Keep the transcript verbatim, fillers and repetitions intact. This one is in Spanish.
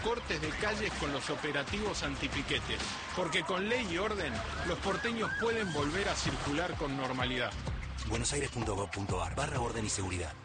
cortes de calles con los operativos antipiquetes, porque con ley y orden los porteños pueden volver a circular con normalidad. buenosaires punto gov punto ar barra orden y seguridad.